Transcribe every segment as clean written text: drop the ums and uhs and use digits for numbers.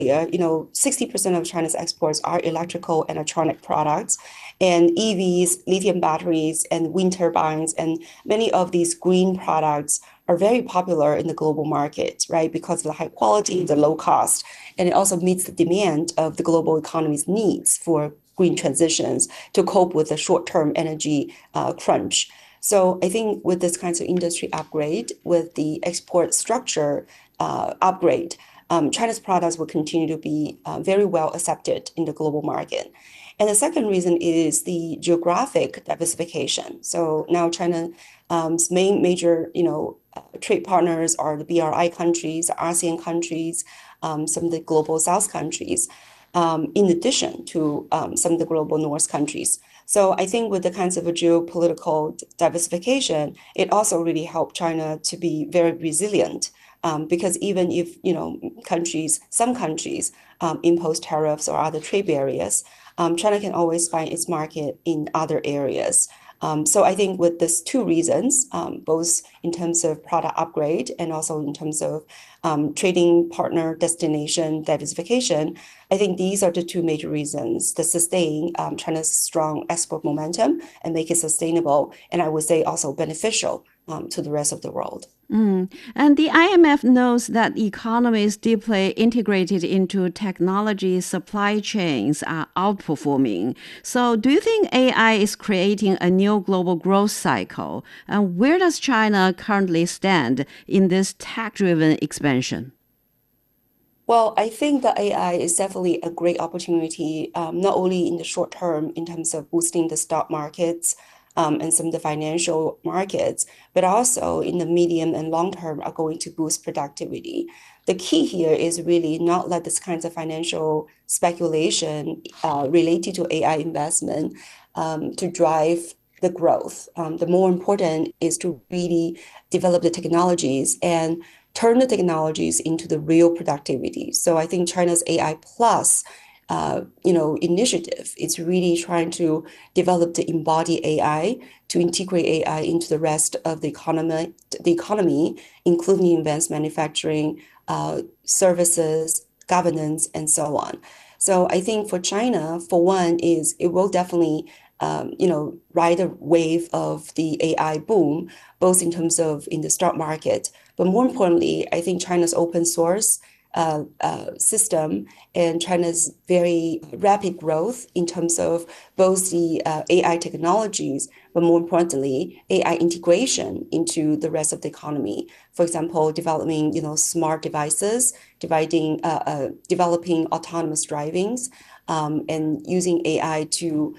60% of China's exports are electrical and electronic products, and EVs, lithium batteries, and wind turbines, and many of these green products are very popular in the global market, right? Because of the high quality, the low cost, and it also meets the demand of the global economy's needs for green transitions to cope with the short-term energy crunch. So I think with this kinds of industry upgrade, with the export structure upgrade, China's products will continue to be very well accepted in the global market. And the second reason is the geographic diversification. So now China's major, trade partners are the BRI countries, ASEAN countries, some of the global South countries, in addition to some of the global North countries. So I think with the kinds of a geopolitical diversification, it also really helped China to be very resilient. Because even if some countries impose tariffs or other trade barriers, China can always find its market in other areas. So I think with these two reasons, both in terms of product upgrade and also in terms of trading partner destination diversification, I think these are the two major reasons to sustain China's strong export momentum and make it sustainable, and I would say also beneficial to the rest of the world. And the IMF knows that economies deeply integrated into technology supply chains are outperforming. So do you think AI is creating a new global growth cycle? And where does China currently stand in this tech-driven expansion? Well, I think the AI is definitely a great opportunity, not only in the short term in terms of boosting the stock markets, and some of the financial markets, but also in the medium and long term are going to boost productivity. The key here is really not let this kinds of financial speculation related to AI investment to drive the growth. The more important is to really develop the technologies and turn the technologies into the real productivity. So I think China's AI Plus initiative. It's really trying to develop the embodied AI to integrate AI into the rest of the economy, including advanced manufacturing, services, governance, and so on. So I think for China, for one, is it will definitely ride a wave of the AI boom, both in terms of in the stock market, but more importantly, I think China's open source system and China's very rapid growth in terms of both the AI technologies, but more importantly, AI integration into the rest of the economy. For example, developing smart devices, developing autonomous drivings, and using AI to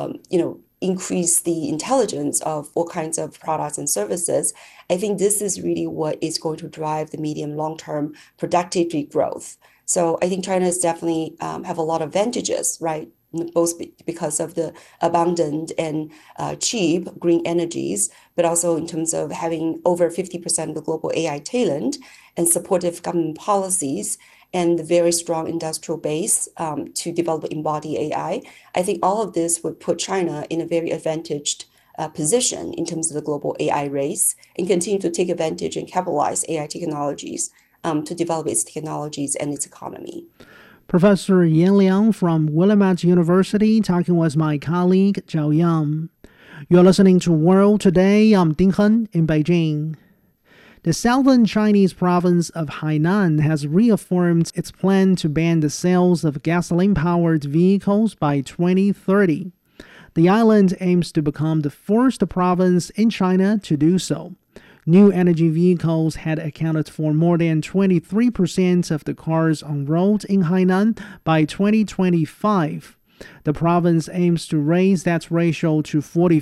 increase the intelligence of all kinds of products and services. I think this is really what is going to drive the medium long-term productivity growth. So I think China is definitely have a lot of advantages, right? Both because of the abundant and cheap green energies, but also in terms of having over 50% of the global AI talent and supportive government policies and the very strong industrial base to develop embodied AI. I think all of this would put China in a very advantaged position in terms of the global AI race and continue to take advantage and capitalize AI technologies to develop its technologies and its economy. Professor Yan Liang from Willamette University talking with my colleague Zhao Yang. You're listening to World Today. I'm Ding Hen in Beijing. The southern Chinese province of Hainan has reaffirmed its plan to ban the sales of gasoline-powered vehicles by 2030. The island aims to become the first province in China to do so. New energy vehicles had accounted for more than 23% of the cars on road in Hainan by 2025. The province aims to raise that ratio to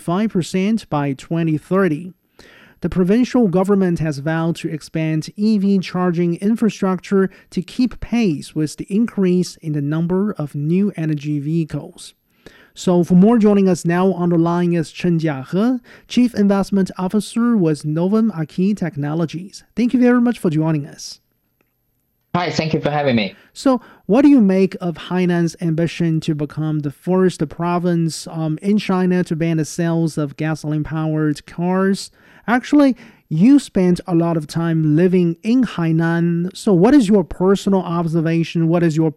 45% by 2030. The provincial government has vowed to expand EV charging infrastructure to keep pace with the increase in the number of new energy vehicles. So for more, joining us now on the line is Chen Jiahe, Chief Investment Officer with Novum Aki Technologies. Thank you very much for joining us. Hi, thank you for having me. So what do you make of Hainan's ambition to become the first province in China to ban the sales of gasoline-powered cars? Actually, you spent a lot of time living in Hainan. So what is your personal observation? What is your